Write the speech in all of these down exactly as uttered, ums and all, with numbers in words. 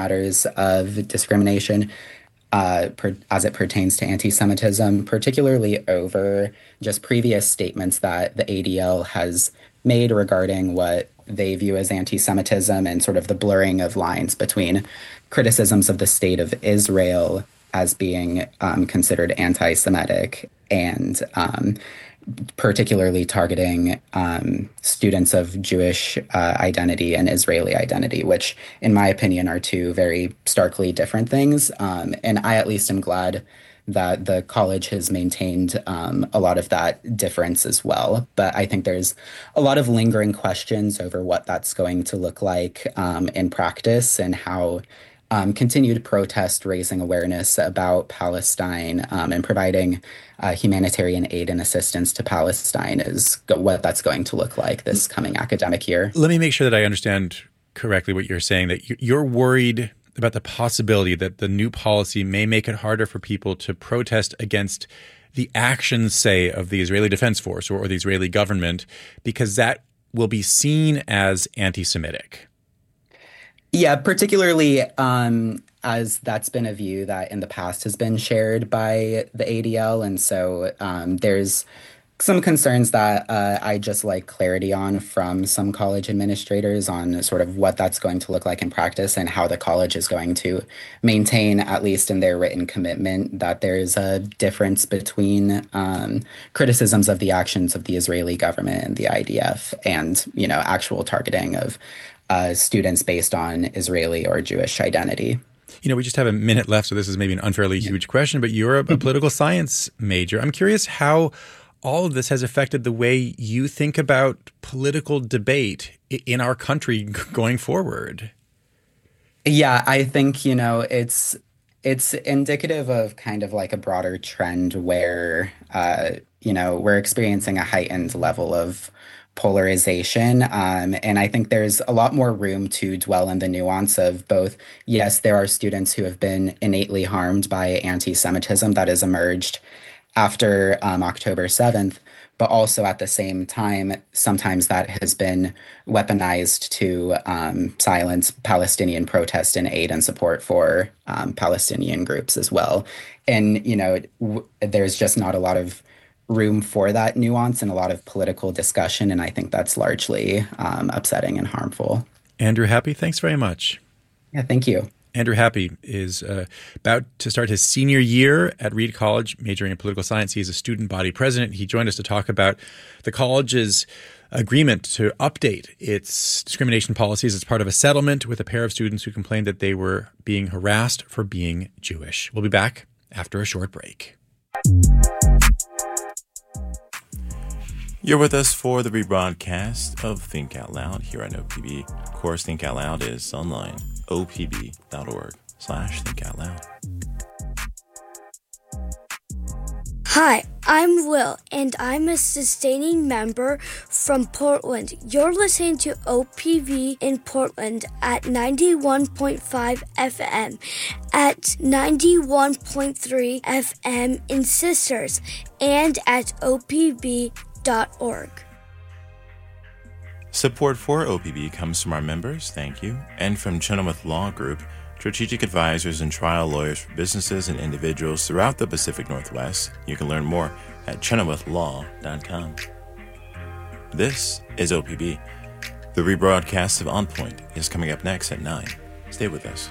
matters of discrimination uh, per, as it pertains to anti-Semitism, particularly over just previous statements that the A D L has made regarding what they view as anti-Semitism and sort of the blurring of lines between criticisms of the state of Israel as being um, considered anti-Semitic and um, particularly targeting um, students of Jewish uh, identity and Israeli identity, which, in my opinion, are two very starkly different things. Um, and I, at least, am glad that the college has maintained um, a lot of that difference as well. But I think there's a lot of lingering questions over what that's going to look like um, in practice and how Um, continued protest raising awareness about Palestine um, and providing uh, humanitarian aid and assistance to Palestine is go- what that's going to look like this coming academic year. Let me make sure that I understand correctly what you're saying, that you're worried about the possibility that the new policy may make it harder for people to protest against the actions, say, of the Israeli Defense Force or, or the Israeli government, because that will be seen as anti-Semitic. Yeah, particularly um, as that's been a view that in the past has been shared by the A D L. And so um, there's some concerns that uh, I just like clarity on from some college administrators on sort of what that's going to look like in practice and how the college is going to maintain, at least in their written commitment, that there is a difference between um, criticisms of the actions of the Israeli government and the I D F and, you know, actual targeting of Uh, students based on Israeli or Jewish identity. You know, we just have a minute left, so this is maybe an unfairly huge question, but you're a, a political science major. I'm curious how all of this has affected the way you think about political debate in our country going forward. Yeah, I think, you know, it's it's indicative of kind of like a broader trend where, uh, you know, we're experiencing a heightened level of polarization. Um, and I think there's a lot more room to dwell in the nuance of both, yes, there are students who have been innately harmed by anti-Semitism that has emerged after um, October seventh, but also at the same time, sometimes that has been weaponized to um, silence Palestinian protest and aid and support for um, Palestinian groups as well. And, you know, w- there's just not a lot of room for that nuance and a lot of political discussion. And I think that's largely um, upsetting and harmful. Andrew Happy, thanks very much. Yeah, thank you. Andrew Happy is uh, about to start his senior year at Reed College, majoring in political science. He is a student body president. He joined us to talk about the college's agreement to update its discrimination policies as part of a settlement with a pair of students who complained that they were being harassed for being Jewish. We'll be back after a short break. You're with us for the rebroadcast of Think Out Loud here on O P B. Of course, Think Out Loud is online, opb.org slash Think Out Loud. Hi, I'm Will, and I'm a sustaining member from Portland. You're listening to O P B in Portland at ninety-one point five F M, at ninety-one point three F M in Sisters, and at O P B dot org. Support for O P B comes from our members, thank you, and from Chenoweth Law Group, strategic advisors and trial lawyers for businesses and individuals throughout the Pacific Northwest. You can learn more at chenoweth law dot com. This is O P B. The rebroadcast of On Point is coming up next at nine. Stay with us.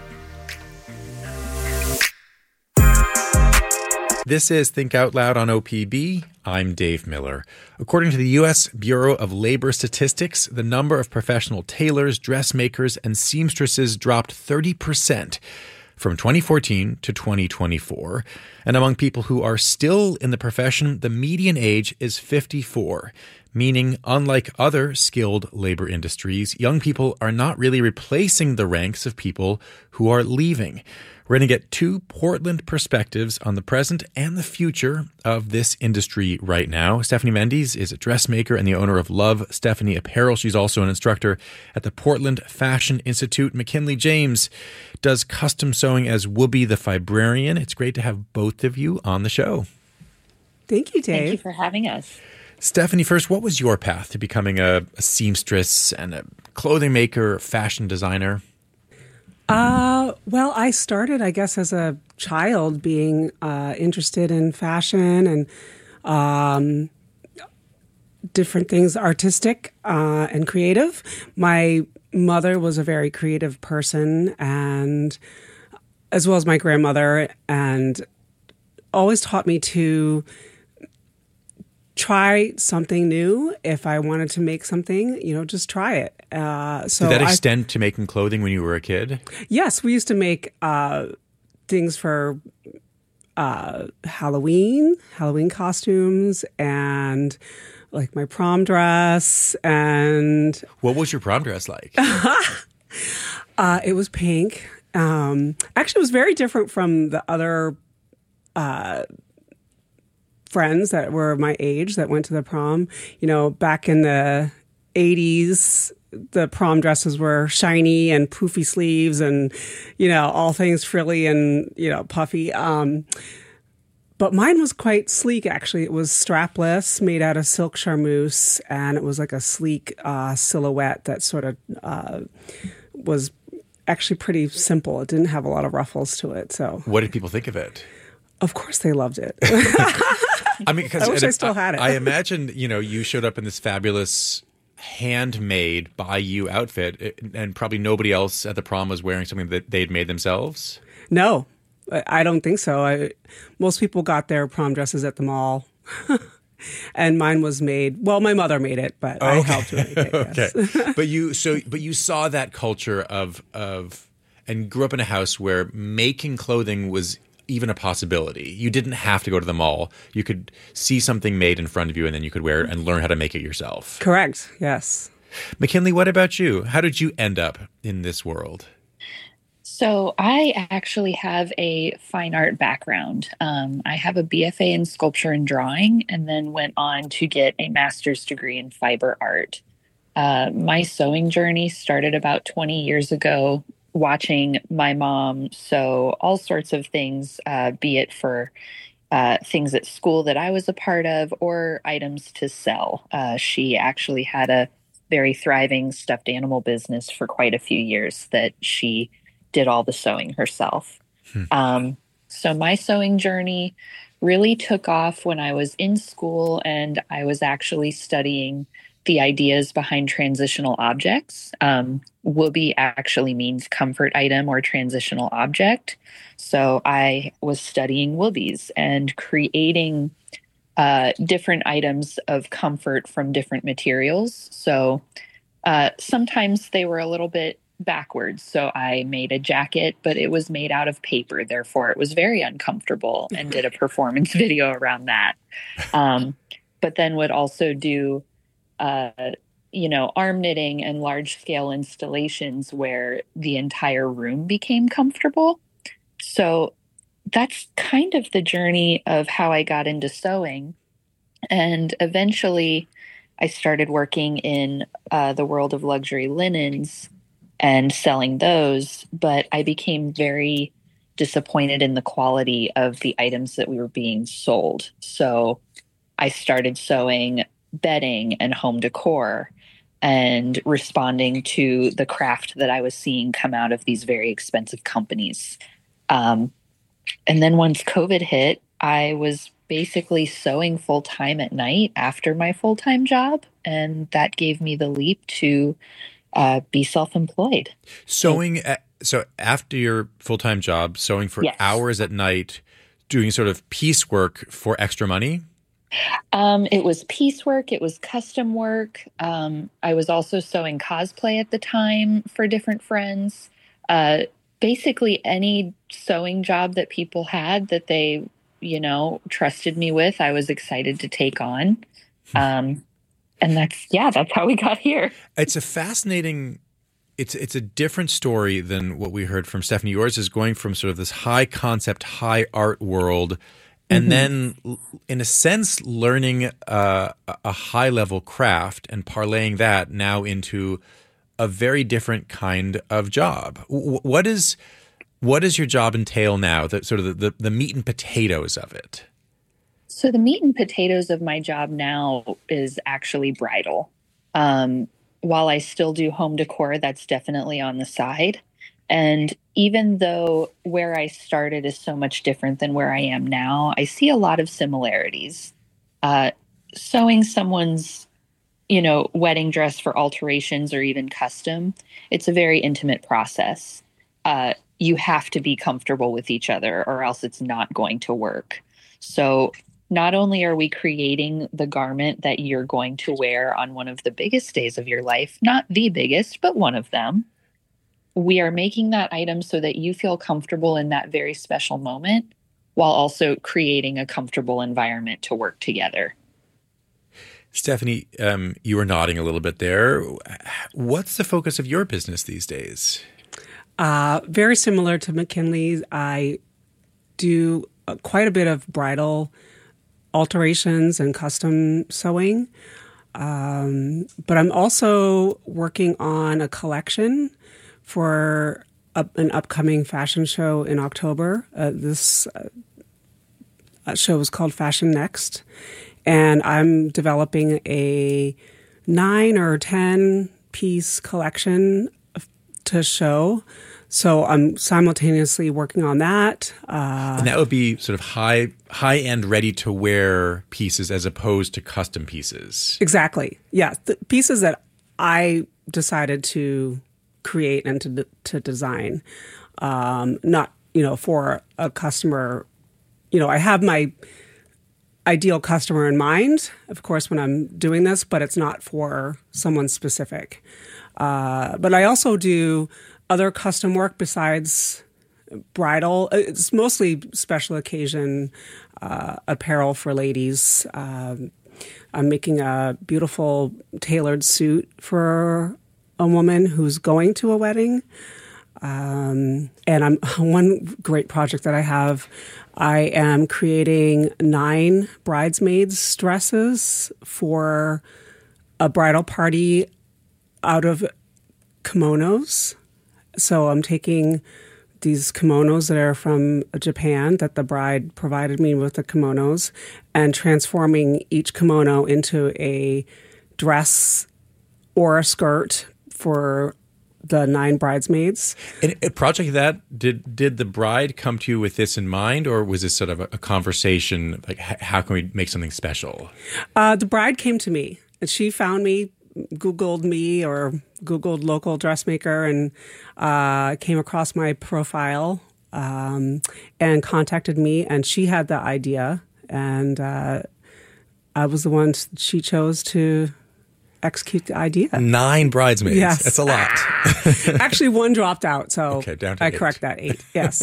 This is Think Out Loud on O P B. I'm Dave Miller. According to the U S Bureau of Labor Statistics, the number of professional tailors, dressmakers, and seamstresses dropped thirty percent from twenty fourteen to twenty twenty-four. And among people who are still in the profession, the median age is fifty-four, meaning unlike other skilled labor industries, young people are not really replacing the ranks of people who are leaving. We're going to get two Portland perspectives on the present and the future of this industry right now. Stephanie Mendes is a dressmaker and the owner of Love Stephanie Apparel. She's also an instructor at the Portland Fashion Institute. McKinley James does custom sewing as Whoopi the Fibrarian. It's great to have both of you on the show. Thank you, Dave. Thank you for having us. Stephanie, first, what was your path to becoming a, a seamstress and a clothing maker, fashion designer? Uh, well, I started, I guess, as a child being uh, interested in fashion and um, different things, artistic uh, and creative. My mother was a very creative person, and as well as my grandmother, and always taught me to try something new. If I wanted to make something, you know, just try it. Uh, so Did that I, extend to making clothing when you were a kid? yes, we used to make uh, things for uh, Halloween, Halloween costumes, and like my prom dress. And What was your prom dress like? uh, it was pink. Um, actually, it was very different from the other uh, friends that were my age that went to the prom. You know, back in the eighties, the prom dresses were shiny and poofy sleeves and, you know, all things frilly and, you know, puffy. Um, but mine was quite sleek, actually. It was strapless, made out of silk charmeuse, and it was like a sleek uh, silhouette that sort of uh, was actually pretty simple. It didn't have a lot of ruffles to it. So, What did people think of it? of course, they loved it. I mean, because I wish I still had it. I imagine, you know, you showed up in this fabulous handmade by you outfit, and probably nobody else at the prom was wearing something that they'd made themselves. No, I I don't think so. I, most people got their prom dresses at the mall. And mine was made, well, my mother made it, but I helped make it. Yes. Okay. But you so but you saw that culture of of and grew up in a house where making clothing was even a possibility. You didn't have to go to the mall. You could see something made in front of you and then you could wear it and learn how to make it yourself. Correct. Yes. McKinley, what about you? How did you end up in this world? So I actually have a fine art background. Um, I have a B F A in sculpture and drawing, and then went on to get a master's degree in fiber art. Uh, my sewing journey started about twenty years ago, watching my mom sew all sorts of things, uh, be it for uh, things at school that I was a part of or items to sell. Uh, she actually had a very thriving stuffed animal business for quite a few years that she did all the sewing herself. Hmm. Um, so my sewing journey really took off when I was in school and I was actually studying the ideas behind transitional objects. Um, W O B I actually means comfort item or transitional object. So I was studying W O B Is and creating uh, different items of comfort from different materials. So uh, sometimes they were a little bit backwards. So I made a jacket, but it was made out of paper. Therefore, it was very uncomfortable and did a performance video around that. Um, but then would also do, uh, you know, arm knitting and large scale installations where the entire room became comfortable. So that's kind of the journey of how I got into sewing. And eventually I started working in uh, the world of luxury linens and selling those, but I became very disappointed in the quality of the items that we were being sold. So I started sewing bedding and home decor and responding to the craft that I was seeing come out of these very expensive companies. Um, and then once COVID hit, I was basically sewing full time at night after my full-time job. And that gave me the leap to Uh, be self-employed. Sewing, at, so after your full-time job, sewing for Yes. hours at night, doing sort of piecework for extra money? Um, it was piecework. It was custom work. Um, I was also sewing cosplay at the time for different friends. Uh, basically any sewing job that people had that they, you know, trusted me with, I was excited to take on. Um And that's, yeah, that's how we got here. It's a fascinating, it's it's a different story than what we heard from Stephanie. Yours is going from sort of this high concept, high art world, and mm-hmm. then in a sense, learning uh, a high level craft and parlaying that now into a very different kind of job. What is, what does your job entail now, the, sort of the, the, the meat and potatoes of it? So the meat and potatoes of my job now is actually bridal. Um, while I still do home decor, that's definitely on the side. And even though where I started is so much different than where I am now, I see a lot of similarities. Uh, sewing someone's, you know, wedding dress for alterations or even custom, it's a very intimate process. Uh, you have to be comfortable with each other or else it's not going to work. So not only are we creating the garment that you're going to wear on one of the biggest days of your life, not the biggest, but one of them, we are making that item so that you feel comfortable in that very special moment while also creating a comfortable environment to work together. Stephanie, um, you were nodding a little bit there. What's the focus of your business these days? Uh, very similar to McKinley's. I do uh, quite a bit of bridal alterations and custom sewing. Um, but I'm also working on a collection for a, an upcoming fashion show in October. Uh, this uh, show is called Fashion Next. And I'm developing a nine or ten piece collection to show. So I'm simultaneously working on that. Uh, and that would be sort of high, high-end, ready-to-wear pieces as opposed to custom pieces. Exactly. Yeah, the pieces that I decided to create and to to design, um, not you know for a customer. You know, I have my ideal customer in mind, of course, when I'm doing this, but it's not for someone specific. Uh, but I also do other custom work besides bridal. It's mostly special occasion uh, apparel for ladies. Um, I'm making a beautiful tailored suit for a woman who's going to a wedding. Um, and I'm one great project that I have. I am creating nine bridesmaids dresses for a bridal party out of kimonos. So I'm taking these kimonos that are from Japan, that the bride provided me with the kimonos, and transforming each kimono into a dress or a skirt for the nine bridesmaids. And a project like that, did did the bride come to you with this in mind, or was this sort of a, a conversation, like h- how can we make something special? Uh, the bride came to me, and she found me, Googled me or Googled local dressmaker, and uh, came across my profile um, and contacted me, and she had the idea, and uh, I was the one she chose to execute the idea. Nine bridesmaids. Yes. That's a lot. Actually, one dropped out, so okay, down to I eight. correct that, eight. Yes.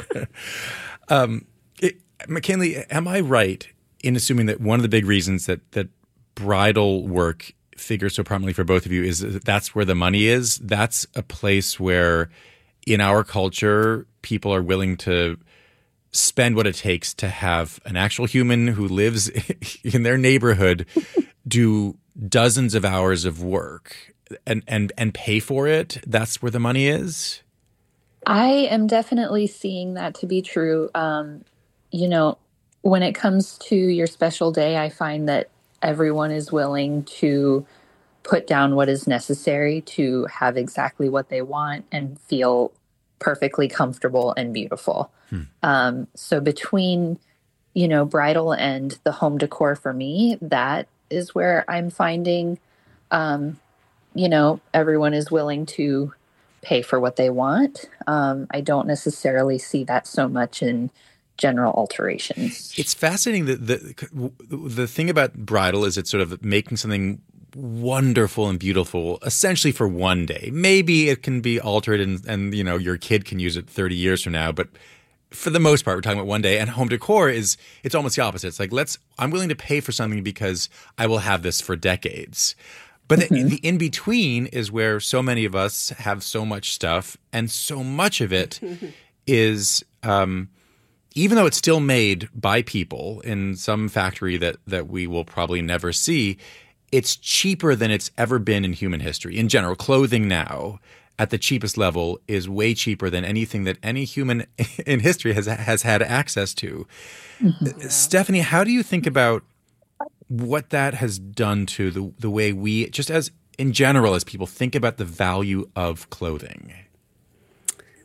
um, it, McKinley, am I right in assuming that one of the big reasons that, that bridal work figures so prominently for both of you is that that's where the money is? That's a place where in our culture, people are willing to spend what it takes to have an actual human who lives in their neighborhood do dozens of hours of work and, and, and pay for it. That's where the money is? I am definitely seeing that to be true. Um, you know, when it comes to your special day, I find that everyone is willing to put down what is necessary to have exactly what they want and feel perfectly comfortable and beautiful. Hmm. Um, so between, you know, bridal and the home decor for me, that is where I'm finding, um, you know, everyone is willing to pay for what they want. Um, I don't necessarily see that so much in general alterations. It's fascinating that the the thing about bridal is it's sort of making something wonderful and beautiful essentially for one day. Maybe it can be altered and, and you know, your kid can use it thirty years from now, but for the most part, we're talking about one day. And home decor is, it's almost the opposite. It's like, let's, I'm willing to pay for something because I will have this for decades. But mm-hmm. the, the in-between is where so many of us have so much stuff, and so much of it is, um, even though it's still made by people in some factory that, that we will probably never see, it's cheaper than it's ever been in human history. In general, clothing now at the cheapest level is way cheaper than anything that any human in history has has had access to. Mm-hmm. Stephanie, how do you think about what that has done to the the way we, just as in general, as people think about the value of clothing?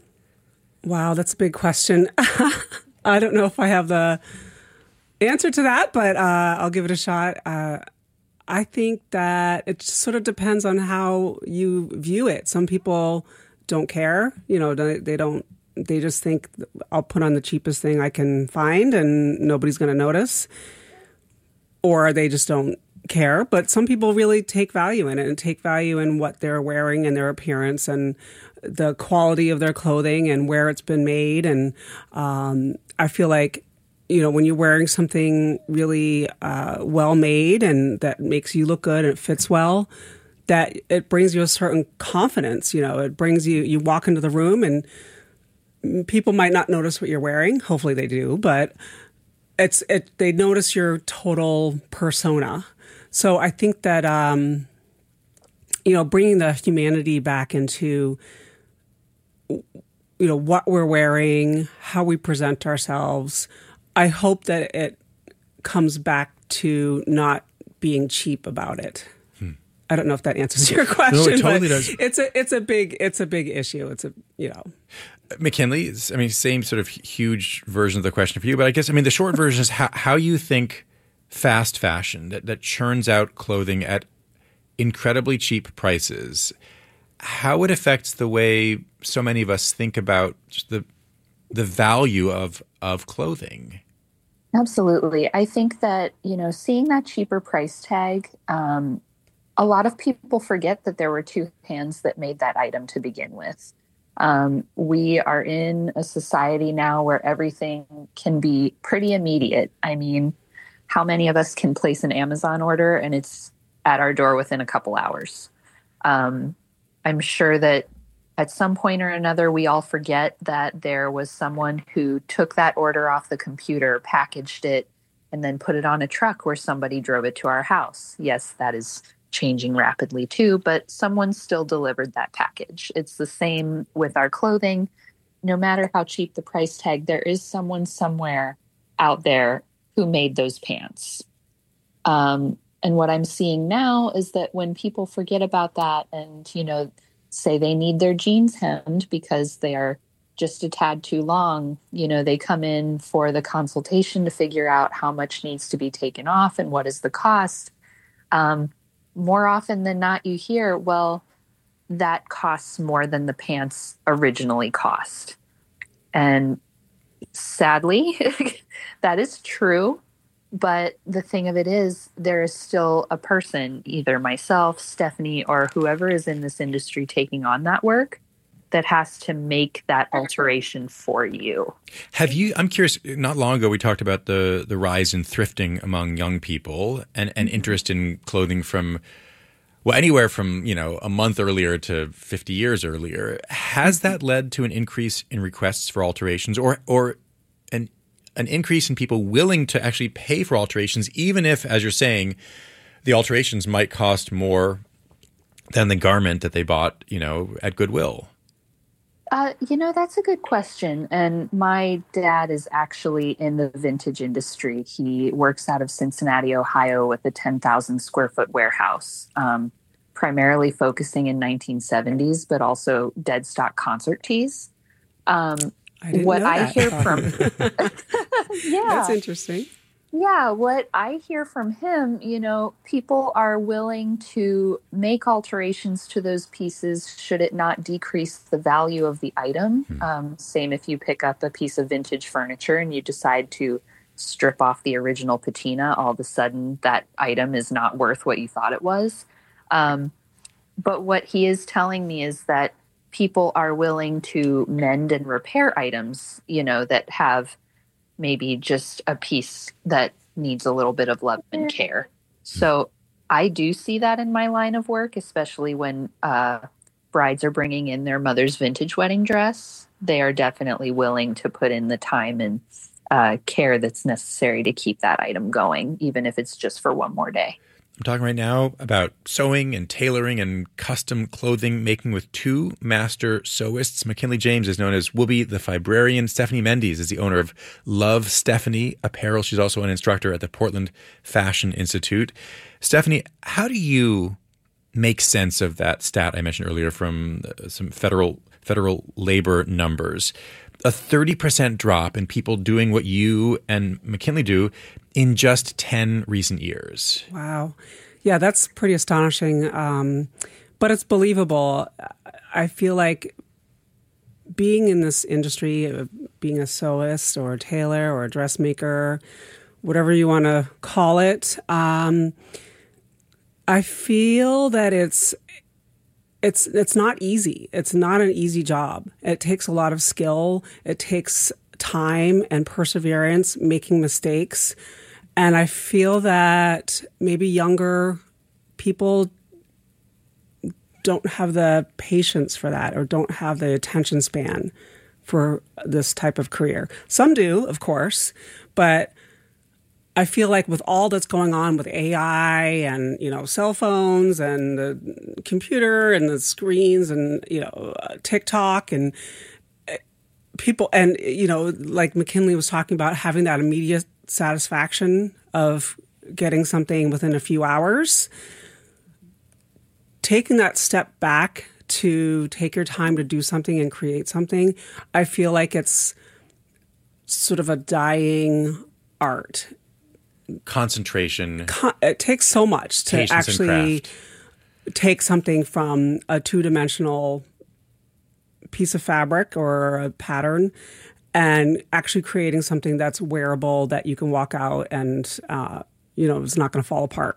Wow, that's a big question. I don't know if I have the answer to that, but uh, I'll give it a shot. Uh, I think that it sort of depends on how you view it. Some people don't care. You know, they, they don't, they just think I'll put on the cheapest thing I can find and nobody's going to notice. Or they just don't care. But some people really take value in it and take value in what they're wearing and their appearance and the quality of their clothing and where it's been made. And um, I feel like, you know, when you're wearing something really uh, well made and that makes you look good and it fits well, that it brings you a certain confidence. You know, it brings you, you walk into the room and people might not notice what you're wearing. Hopefully they do, but it's, it, they notice your total persona. So I think that, um, you know, bringing the humanity back into, you know, what we're wearing, how we present ourselves, I hope that it comes back to not being cheap about it. Hmm. I don't know if that answers your question. No, it totally but does. It's a it's a big it's a big issue. It's a you know. McKinley, I mean, same sort of huge version of the question for you, but I guess I mean the short version is how how you think fast fashion that, that churns out clothing at incredibly cheap prices, how it affects the way so many of us think about just the the value of of clothing. Absolutely. I think that, you know, seeing that cheaper price tag, um, a lot of people forget that there were two hands that made that item to begin with. Um, we are in a society now where everything can be pretty immediate. I mean, how many of us can place an Amazon order and it's at our door within a couple hours? Um, I'm sure that at some point or another, we all forget that there was someone who took that order off the computer, packaged it, and then put it on a truck where somebody drove it to our house. Yes, that is changing rapidly too, but someone still delivered that package. It's the same with our clothing. No matter how cheap the price tag, there is someone somewhere out there who made those pants. Um, and what I'm seeing now is that when people forget about that and, you know, say they need their jeans hemmed because they are just a tad too long, you know, they come in for the consultation to figure out how much needs to be taken off and what is the cost. Um, more often than not, you hear, well, that costs more than the pants originally cost. And sadly, that is true. But the thing of it is, there is still a person, either myself, Stephanie, or whoever is in this industry taking on that work, that has to make that alteration for you. Have you, I'm curious, not long ago we talked about the the rise in thrifting among young people and, and interest in clothing from, well, anywhere from, you know, a month earlier to fifty years earlier. Has that led to an increase in requests for alterations or or an an increase in people willing to actually pay for alterations, even if, as you're saying, the alterations might cost more than the garment that they bought, you know, at Goodwill? Uh, you know, that's a good question. And my dad is actually in the vintage industry. He works out of Cincinnati, Ohio, with a ten thousand square foot warehouse, um, primarily focusing in nineteen seventies, but also dead stock concert tees. Um, I didn't what know I that. hear from, yeah, That's interesting. Yeah, what I hear from him, you know, people are willing to make alterations to those pieces should it not decrease the value of the item. Hmm. Um, same if you pick up a piece of vintage furniture and you decide to strip off the original patina, all of a sudden that item is not worth what you thought it was. Um, but what he is telling me is that people are willing to mend and repair items, you know, that have maybe just a piece that needs a little bit of love and care. So I do see that in my line of work, especially when uh, brides are bringing in their mother's vintage wedding dress. They are definitely willing to put in the time and uh, care that's necessary to keep that item going, even if it's just for one more day. I'm talking right now about sewing and tailoring and custom clothing making with two master sewists. McKinley James is known as Whoopi the Fibrarian. Stephanie Mendes is the owner of Love Stephanie Apparel. She's also an instructor at the Portland Fashion Institute. Stephanie, how do you make sense of that stat I mentioned earlier from some federal federal labor numbers? a thirty percent drop in people doing what you and McKinley do in just ten recent years. Wow. Yeah, that's pretty astonishing. Um, but it's believable. I feel like being in this industry, uh, being a sewist or a tailor or a dressmaker, whatever you want to call it, um, I feel that it's it's it's not easy. It's not an easy job. It takes a lot of skill. It takes time and perseverance, making mistakes. And I feel that maybe younger people don't have the patience for that or don't have the attention span for this type of career. Some do, of course, but I feel like with all that's going on with A I and, you know, cell phones and the computer and the screens and, you know, uh, TikTok and people and, you know, like McKinley was talking about, having that immediate satisfaction of getting something within a few hours, taking that step back to take your time to do something and create something, I feel like it's sort of a dying art. Concentration. Con- it takes so much to actually take something from a two-dimensional piece of fabric or a pattern and actually creating something that's wearable that you can walk out and, uh, you know, it's not going to fall apart.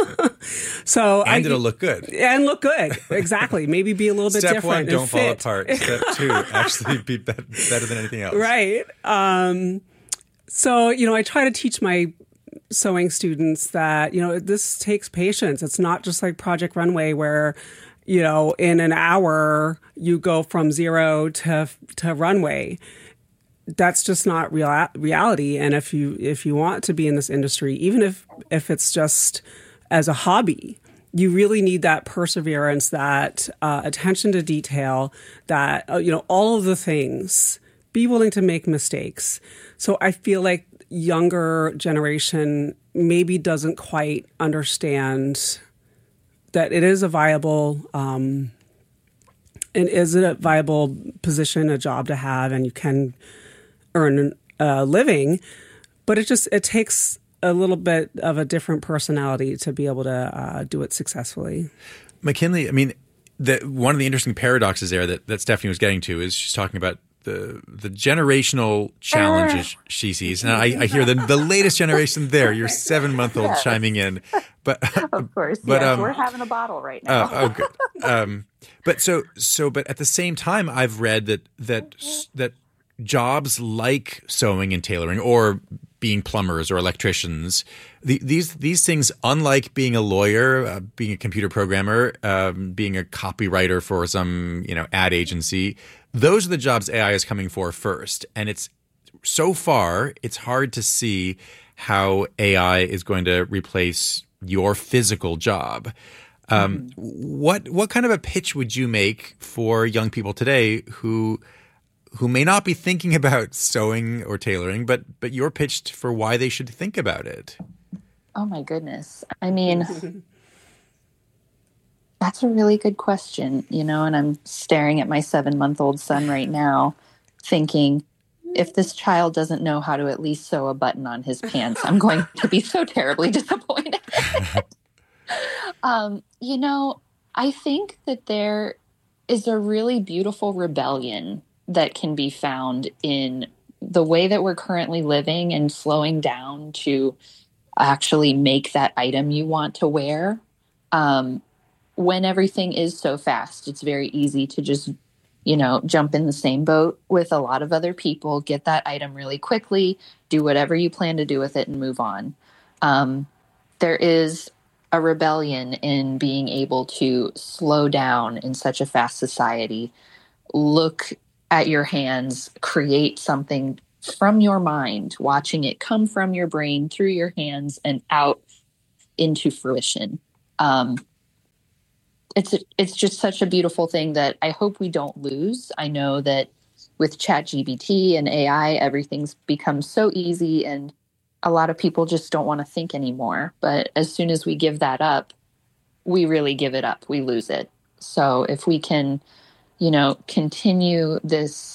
So and I, it'll look good. And look good. Exactly. Maybe be a little bit Step different. Step one, don't fall fit. apart. Step two, actually be be- better than anything else. Right. Um, so, you know, I try to teach my sewing students that, you know, this takes patience. It's not just like Project Runway where, you know, in an hour you go from zero to to runway. That's just not real reality. And if you if you want to be in this industry, even if if it's just as a hobby, you really need that perseverance, that uh, attention to detail, that, uh, you know, all of the things. Be willing to make mistakes. So I feel like younger generation maybe doesn't quite understand that it is a viable, um, it is a viable position, a job to have, and you can earn a living. But it just it takes a little bit of a different personality to be able to uh, do it successfully. McKinley, I mean, the, one of the interesting paradoxes there that, that Stephanie was getting to is she's talking about the the generational challenges she sees. And I, I hear the the latest generation there, your seven-month-old yes. chiming in. But of course, but, yes, um, we're having a bottle right now. Uh, oh, good. Um, but so so, but at the same time, I've read that that that jobs like sewing and tailoring, or being plumbers or electricians, the, these these things, unlike being a lawyer, uh, being a computer programmer, um, being a copywriter for some you know ad agency, those are the jobs A I is coming for first. And it's so far, it's hard to see how A I is going to replace your physical job. Um, mm-hmm. What what kind of a pitch would you make for young people today who who may not be thinking about sewing or tailoring, but but you're pitched for why they should think about it? Oh my goodness. I mean, that's a really good question, you know, and I'm staring at my seven-month-old son right now thinking, if this child doesn't know how to at least sew a button on his pants, I'm going to be so terribly disappointed. um, you know, I think that there is a really beautiful rebellion that can be found in the way that we're currently living and slowing down to actually make that item you want to wear. Um, when everything is so fast, it's very easy to just, you know, jump in the same boat with a lot of other people, get that item really quickly, do whatever you plan to do with it and move on. Um, there is a rebellion in being able to slow down in such a fast society, look at your hands, create something from your mind, watching it come from your brain through your hands and out into fruition. Um, it's a, it's just such a beautiful thing that I hope we don't lose. I know that with ChatGPT and A I, everything's become so easy and a lot of people just don't want to think anymore. But as soon as we give that up, we really give it up. We lose it. So if we can, you know, continue this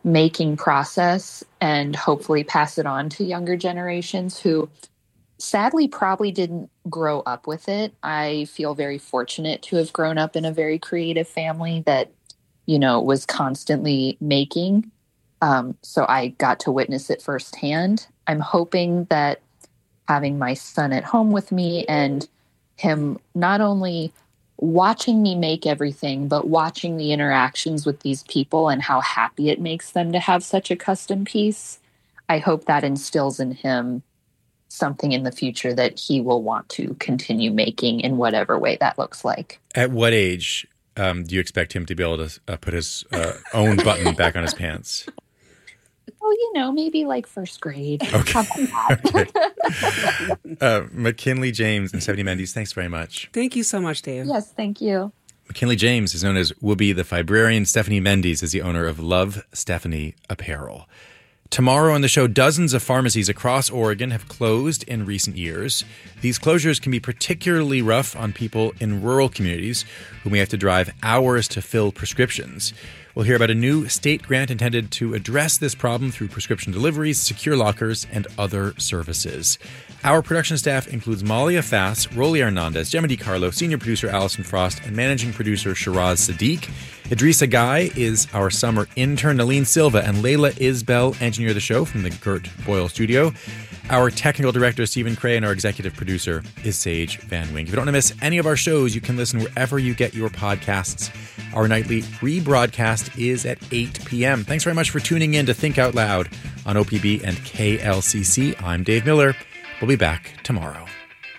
making process and hopefully pass it on to younger generations who sadly probably didn't grow up with it. I feel very fortunate to have grown up in a very creative family that, you know, was constantly making. Um, so I got to witness it firsthand. I'm hoping that having my son at home with me and him not only watching me make everything, but watching the interactions with these people and how happy it makes them to have such a custom piece, I hope that instills in him something in the future that he will want to continue making in whatever way that looks like. At what age um, do you expect him to be able to uh, put his uh, own button back on his pants? Oh, you know, maybe like first grade. Okay. okay. uh, McKinley James and Stephanie Mendes, thanks very much. Thank you so much, Dave. Yes, thank you. McKinley James is known as Whoopi the Fibrarian. Stephanie Mendes is the owner of Love Stephanie Apparel. Tomorrow on the show, dozens of pharmacies across Oregon have closed in recent years. These closures can be particularly rough on people in rural communities who may have to drive hours to fill prescriptions. We'll hear about a new state grant intended to address this problem through prescription deliveries, secure lockers, and other services. Our production staff includes Malia Fass, Rolly Hernandez, Gemma DiCarlo, senior producer Allison Frost, and managing producer Shiraz Sadiq. Idrissa Guy is our summer intern. Naleen Silva and Layla Isbell engineer the show from the Gert Boyle studio. Our technical director, Stephen Cray, and our executive producer is Sage Van Wink. If you don't want to miss any of our shows, you can listen wherever you get your podcasts. Our nightly rebroadcast is at eight p.m. Thanks very much for tuning in to Think Out Loud on O P B and K L C C. I'm Dave Miller. We'll be back tomorrow.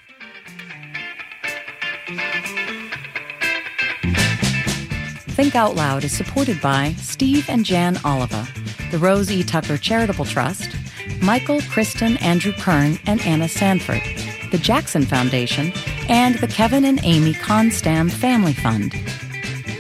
Think Out Loud is supported by Steve and Jan Oliva, the Rose E. Tucker Charitable Trust, Michael, Kristen, Andrew Kern, and Anna Sanford, the Jackson Foundation, and the Kevin and Amy Constam Family Fund.